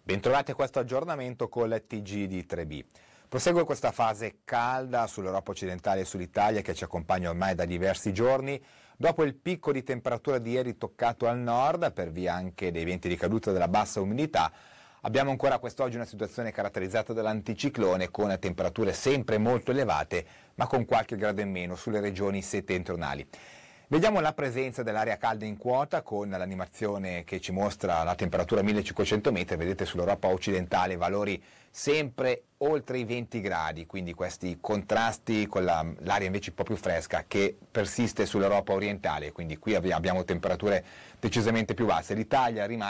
Bentrovati a questo aggiornamento con il TG di 3B. Prosegue questa fase calda sull'Europa occidentale e sull'Italia che ci accompagna ormai da diversi giorni. Dopo il picco di temperatura di ieri toccato al nord, per via anche dei venti di caduta della bassa umidità, abbiamo ancora quest'oggi una situazione caratterizzata dall'anticiclone con temperature sempre molto elevate, ma con qualche grado in meno sulle regioni settentrionali. Vediamo la presenza dell'aria calda in quota con l'animazione che ci mostra la temperatura a 1500 metri, vedete sull'Europa occidentale valori sempre oltre i 20 gradi, quindi questi contrasti con l'aria invece un po' più fresca che persiste sull'Europa orientale, quindi qui abbiamo temperature decisamente più basse. L'Italia rimane